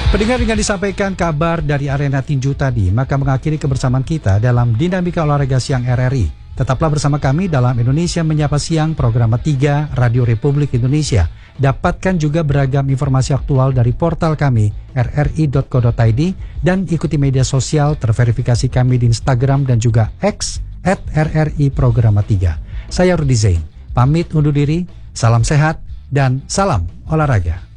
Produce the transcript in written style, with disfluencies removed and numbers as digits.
Pendengar, dengan disampaikan kabar dari arena tinju tadi, maka mengakhiri kebersamaan kita dalam Dinamika Olahraga Siang RRI. Tetaplah bersama kami dalam Indonesia Menyapa Siang, program 3 Radio Republik Indonesia. Dapatkan juga beragam informasi aktual dari portal kami rri.co.id dan ikuti media sosial terverifikasi kami di Instagram dan juga X @RRI Programa 3. Saya Rudi Zain, pamit undur diri, salam sehat dan salam olahraga.